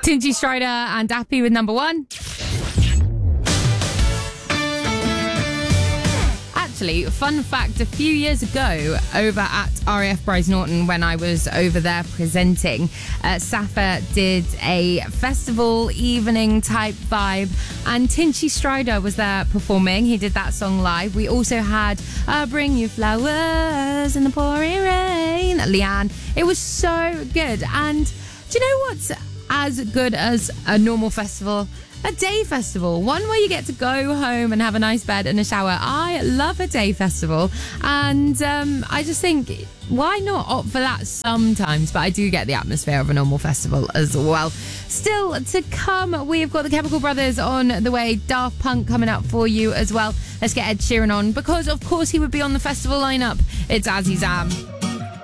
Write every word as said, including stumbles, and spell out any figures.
Tinchy Strider and Dappy with number one. Actually, fun fact, a few years ago over at R A F Bryce Norton, when I was over there presenting, uh, Safa did a festival evening type vibe and Tinchy Strider was there performing. He did that song live. We also had uh, Bring You Flowers in the Pouring Rain, Leanne. It was so good. And do you know what's as good as a normal festival? A day festival, one where you get to go home and have a nice bed and a shower. I love a day festival, and um, I just think, why not opt for that sometimes? But I do get the atmosphere of a normal festival as well. Still to come, we've got the Chemical Brothers on the way, Daft Punk coming up for you as well. Let's get Ed Sheeran on, because of course he would be on the festival lineup. It's Azzy Zam.